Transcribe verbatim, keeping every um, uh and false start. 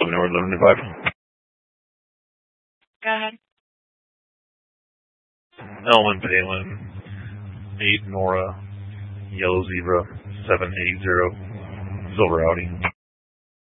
Seven North eleven five. Go ahead. Elman Palin, eight Nora, Yellow Zebra, seven eight zero, Silver Audi.